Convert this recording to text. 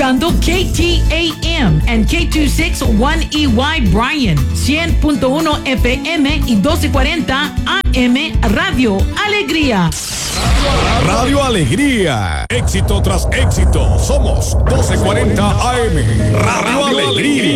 escuchando KTAM and K261EY Bryan, 100.1 FM y 1240 AM Radio Alegría. Radio Alegría. Éxito tras éxito. Somos 1240 AM. Radio Alegría.